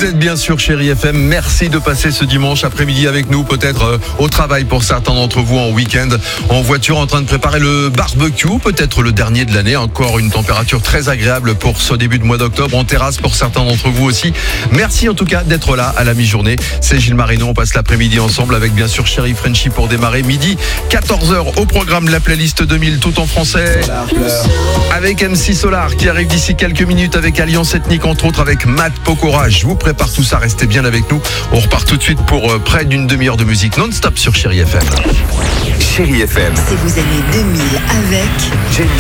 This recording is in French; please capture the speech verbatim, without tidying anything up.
Vous êtes bien sûr Chérie F M. Merci de passer ce dimanche après-midi avec nous, peut-être euh, au travail pour certains d'entre vous, en week-end, en voiture, en train de préparer le barbecue, peut-être le dernier de l'année. Encore une température très agréable pour ce début de mois d'octobre, en terrasse pour certains d'entre vous aussi. Merci en tout cas d'être là à la mi-journée. C'est Gilles Marino, on passe l'après-midi ensemble avec bien sûr Chérie Frenchy pour démarrer. Midi, quatorze heures au programme, la playlist deux mille tout en français. Avec M C Solar qui arrive d'ici quelques minutes, avec Alliance Ethnique entre autres, avec Matt Pokora. Je vous prépare tout ça, restez bien avec nous. On repart tout de suite pour euh, près d'une demi-heure de musique non-stop sur Chérie F M. Chérie F M. C'est vos années deux mille avec Jennifer.